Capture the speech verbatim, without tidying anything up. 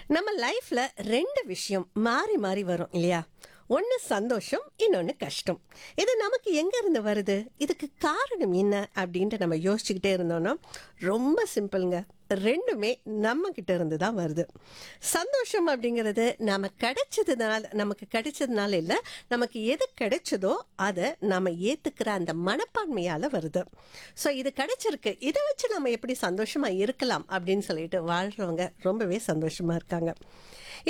நம்ம லைஃப்ல ரெண்டு விஷயம் மாறி மாறி வரும் இல்லையா? ஒன்று சந்தோஷம், இன்னொன்று கஷ்டம். இது நமக்கு எங்க இருந்து வருது? இதுக்கு காரணம் என்ன அப்படின்ட்டு நம்ம யோசிச்சுக்கிட்டே இருந்தோம்னா ரொம்ப சிம்பிளுங்க. ரெண்டுமே நம்ம கிட்ட இருந்து தான் வருது. சந்தோஷம் அப்படிங்கிறது நாம கிடைச்சதுனால நமக்கு கிடைச்சதுனால இல்லை, நமக்கு எது கிடைச்சதோ அதை நம்ம ஏத்துக்கிற அந்த மனப்பான்மையால வருது. ஸோ இது கிடைச்சிருக்கு, இதை வச்சு நம்ம எப்படி சந்தோஷமா இருக்கலாம் அப்படின்னு சொல்லிட்டு வாழ்றவங்க ரொம்பவே சந்தோஷமா இருக்காங்க.